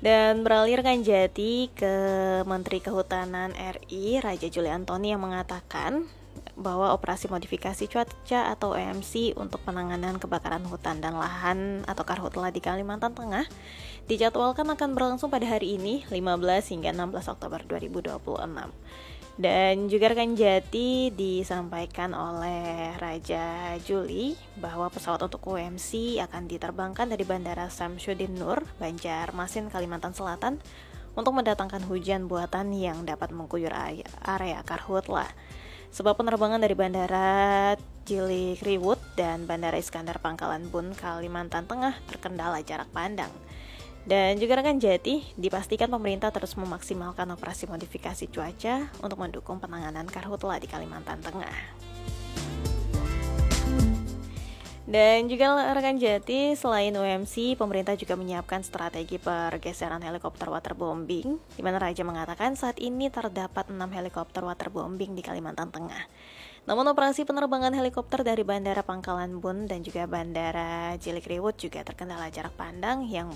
Dan beralih rekan Jati ke Menteri Kehutanan RI Raja Juli Antoni yang mengatakan bahwa operasi modifikasi cuaca atau OMC untuk penanganan kebakaran hutan dan lahan atau karhutla di Kalimantan Tengah dijadwalkan akan berlangsung pada hari ini 15 hingga 16 Oktober 2026. Dan juga rekan Jati disampaikan oleh Raja Juli bahwa pesawat untuk OMC akan diterbangkan dari Bandara Samsudin Nur, Banjarmasin, Kalimantan Selatan untuk mendatangkan hujan buatan yang dapat mengguyur area karhutla. Sebab penerbangan dari Bandara Cilikriwut dan Bandara Iskandar Pangkalan Bun, Kalimantan Tengah terkendala jarak pandang. Dan juga rekan Jati, dipastikan pemerintah terus memaksimalkan operasi modifikasi cuaca untuk mendukung penanganan karhutla di Kalimantan Tengah. Dan juga rekan Jati, selain OMC, pemerintah juga menyiapkan strategi pergeseran helikopter waterbombing, di mana Raja mengatakan saat ini terdapat 6 helikopter waterbombing di Kalimantan Tengah. Namun operasi penerbangan helikopter dari Bandara Pangkalan Bun dan juga Bandara Cilikriwut juga terkendala jarak pandang yang